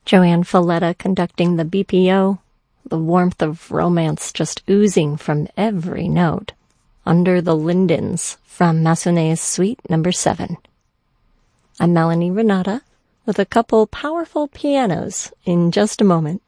Joanne Falletta conducting the BPO, the warmth of romance just oozing from every note. Under the Lindens from Massenet's Suite No. 7. I'm Melanie Renata with a couple powerful pianos in just a moment.